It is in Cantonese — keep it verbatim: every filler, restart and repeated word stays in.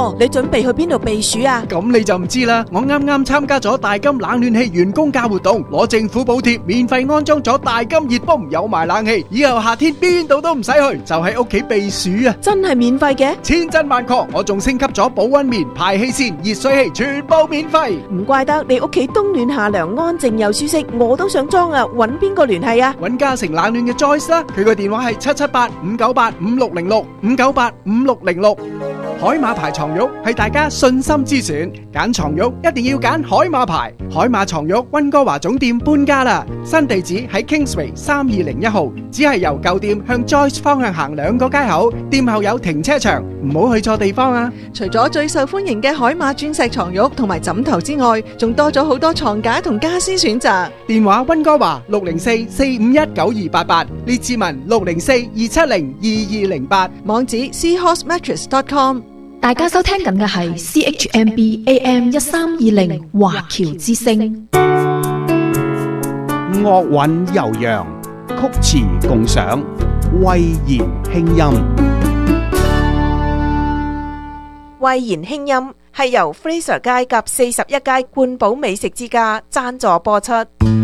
喎，你準備去邊度避暑啊？ 咁你就唔知啦，我啱啱參加咗大金冷暖氣員工價活動，攞政府補貼，免費安裝咗大金熱風，有埋冷氣，以後夏天邊度都唔使去，就喺屋企避暑啊！ 真係免費嘅？ 千真萬確，我仲升級咗保溫棉、排氣扇、熱水器，全部免費。 唔怪得你屋企冬暖夏涼，安靜又舒適，我都想裝啊！搵邊個聯繫啊？ 搵嘉誠冷暖嘅 Joyce 啦，佢個電話係七七八五九八五六零六五九八五六零六。海馬牌床褥係大家信心之選，揀床褥一定要揀海馬牌。海馬床褥溫哥華總店搬家啦，新地址喺 Kingsway 三二零一號，只係由舊店向 Joyce 方向行兩個街口，店後有停車場，唔好去錯地方啊！ 除咗最受歡迎嘅海馬鑽石床褥同埋枕頭之外，仲多咗好多床架同家私選擇。 電話溫哥華六零四四五一九二八八，列治文六零四二七零二二零八， 網址 c horse mattress dot com。 大家收聽緊嘅係 C H M B A M 一三二零華僑之聲。 樂韻悠揚，曲詞共賞，慧言輕音。 慧言輕音係由 Fraser 街及四十一街冠寶美食之家贊助播出。